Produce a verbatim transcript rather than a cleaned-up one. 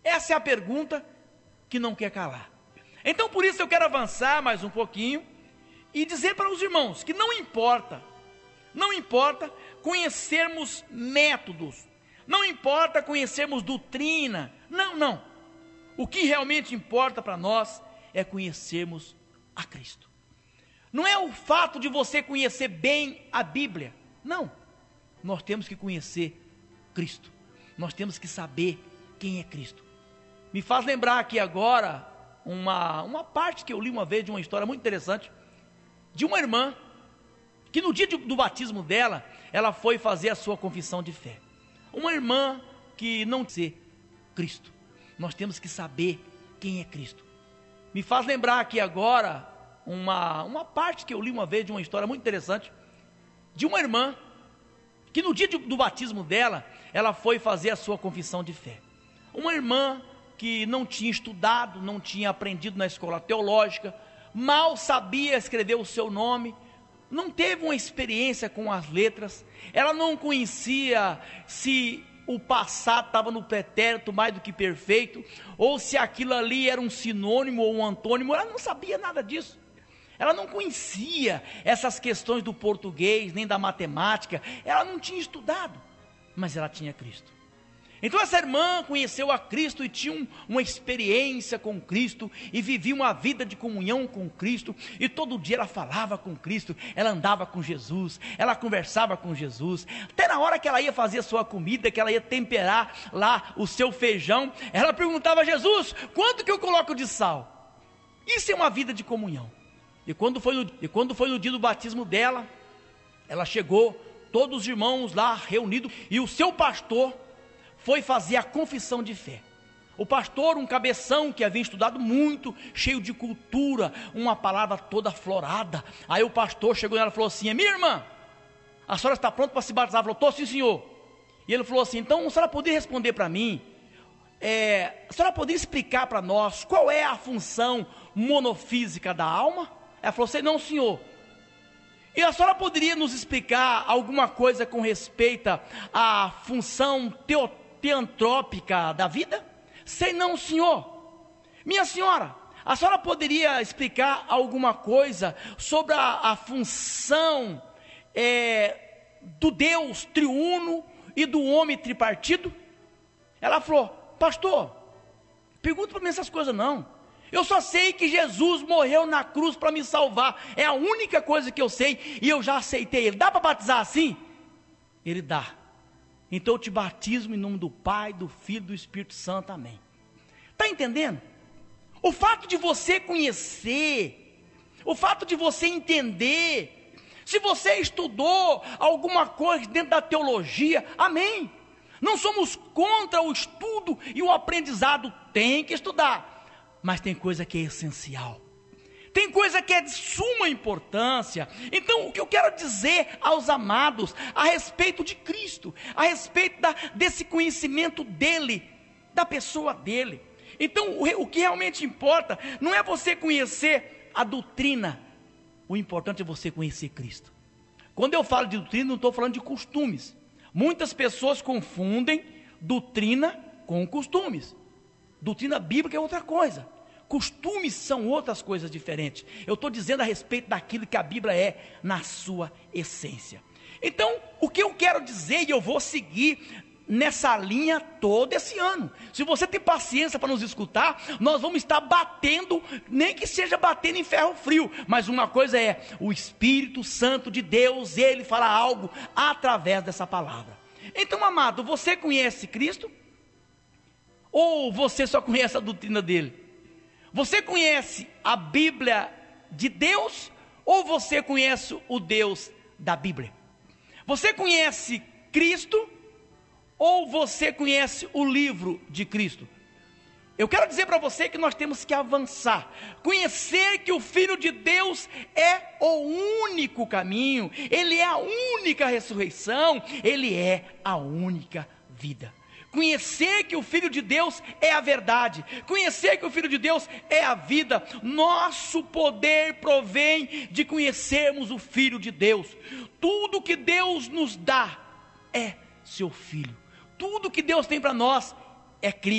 Essa é a pergunta que não quer calar. Então por isso eu quero avançar mais um pouquinho e dizer para os irmãos que não importa, não importa conhecermos métodos, não importa conhecermos doutrina, não, não. O que realmente importa para nós é conhecermos a Cristo. Não é o fato de você conhecer bem a Bíblia, não. Nós temos que conhecer Cristo, nós temos que saber quem é Cristo. Me faz lembrar aqui agora uma, uma parte que eu li uma vez de uma história muito interessante, de uma irmã, que no dia de, do batismo dela, ela foi fazer a sua confissão de fé. Uma irmã que não sei Cristo, nós temos que saber quem é Cristo. Me faz lembrar aqui agora uma, uma parte que eu li uma vez de uma história muito interessante, de uma irmã, que no dia de, do batismo dela, ela foi fazer a sua confissão de fé. Uma irmã que não tinha estudado, não tinha aprendido na escola teológica, mal sabia escrever o seu nome, não teve uma experiência com as letras, ela não conhecia se o passado estava no pretérito mais do que perfeito, ou se aquilo ali era um sinônimo ou um antônimo, ela não sabia nada disso. Ela não conhecia essas questões do português, nem da matemática, ela não tinha estudado, mas ela tinha Cristo. Então essa irmã conheceu a Cristo e tinha um, uma experiência com Cristo, e vivia uma vida de comunhão com Cristo, e todo dia ela falava com Cristo, ela andava com Jesus, ela conversava com Jesus, até na hora que ela ia fazer a sua comida, que ela ia temperar lá o seu feijão, ela perguntava a Jesus, quanto que eu coloco de sal? Isso é uma vida de comunhão. E quando foi no, e quando foi no dia do batismo dela, ela chegou, todos os irmãos lá reunidos, e o seu pastor foi fazer a confissão de fé. O pastor, um cabeção que havia estudado muito, cheio de cultura, uma palavra toda florada. Aí o pastor chegou nela e falou assim, minha irmã, a senhora está pronta para se batizar? Ela falou, estou sim senhor. E ele falou assim, então a senhora poderia responder para mim, é, a senhora poderia explicar para nós qual é a função monofísica da alma? Ela falou assim, não senhor. E a senhora poderia nos explicar alguma coisa com respeito à função teotônica, teantrópica da vida? Sei não, senhor. Minha senhora, a senhora poderia explicar alguma coisa sobre a, a função é, do Deus triuno e do homem tripartido? Ela falou, pastor, pergunta para mim essas coisas não. Eu só sei que Jesus morreu na cruz para me salvar. É a única coisa que eu sei e eu já aceitei ele. Dá para batizar assim? Ele dá. Então eu te batismo em nome do Pai, do Filho e do Espírito Santo, amém. Está entendendo? O fato de você conhecer, o fato de você entender, se você estudou alguma coisa dentro da teologia, amém. Não somos contra o estudo e o aprendizado, tem que estudar, mas tem coisa que é essencial. Tem coisa que é de suma importância. Então o que eu quero dizer aos amados, a respeito de Cristo, a respeito da, desse conhecimento dEle, da pessoa dEle. Então o, o que realmente importa, não é você conhecer a doutrina, o importante é você conhecer Cristo. Quando eu falo de doutrina, não estou falando de costumes. Muitas pessoas confundem doutrina com costumes. Doutrina bíblica é outra coisa. Costumes são outras coisas diferentes. Eu estou dizendo a respeito daquilo que a Bíblia é na sua essência. Então, o que eu quero dizer, e eu vou seguir nessa linha todo esse ano. Se você tem paciência para nos escutar, nós vamos estar batendo, nem que seja batendo em ferro frio, mas uma coisa é, o Espírito Santo de Deus, Ele fala algo através dessa palavra. Então, amado, você conhece Cristo? Ou você só conhece a doutrina dEle? Você conhece a Bíblia de Deus ou você conhece o Deus da Bíblia? Você conhece Cristo ou você conhece o livro de Cristo? Eu quero dizer para você que nós temos que avançar, conhecer que o Filho de Deus é o único caminho, Ele é a única ressurreição, Ele é a única vida. Conhecer que o Filho de Deus é a verdade, conhecer que o Filho de Deus é a vida. Nosso poder provém de conhecermos o Filho de Deus. Tudo que Deus nos dá é seu Filho. Tudo que Deus tem para nós é Cristo.